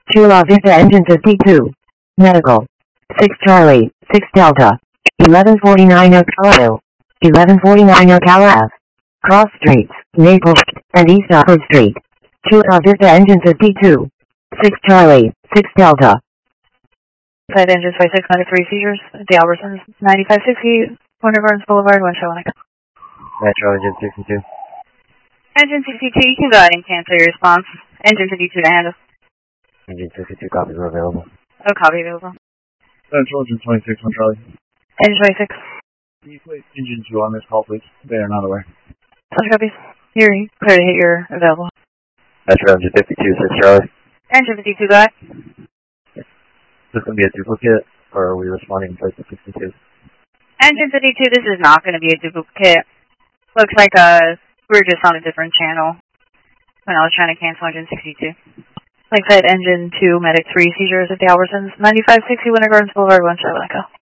Chula Vista engine 52. Medical. 6 Charlie, 6 Delta. 1149 Ocala. 1149 Ocala Ave. Cross Streets, Naples, and East Upper Street. Chula Vista engine 52. 6 Charlie, 6 Delta. Side engine 2693 seizures, the Albertsons, 9560, Winter Gardens Boulevard, Winchell. Metro engine 62. Engine 62, you can go ahead and cancel your response. Engine 52 to handle. Engine 62 copies are available. No copy available. Central engine 26 on Charlie. Engine 26. Can you place engine 2 on this call, please? They are not aware. Such copies. You're clear to hit your available. Metro engine 52, 6 Charlie. Engine 52, go ahead. Is this going to be a duplicate, or are we responding to the 62? Engine 52, this is not going to be a duplicate. Looks like we're just on a different channel when I was trying to cancel engine 62. Like I said, engine 2, medic 3 seizures at the Albertsons, 9560 Winter Gardens Boulevard, Winchell.